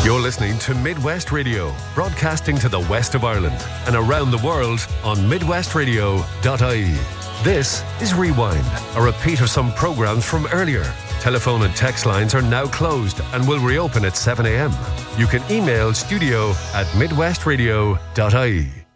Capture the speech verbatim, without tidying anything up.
You're listening to Midwest Radio, broadcasting to the west of Ireland and around the world on midwest radio dot I E. This is Rewind, a repeat of some programmes from earlier. Telephone and text lines are now closed and will reopen at seven a.m. You can email studio at midwest radio dot I E.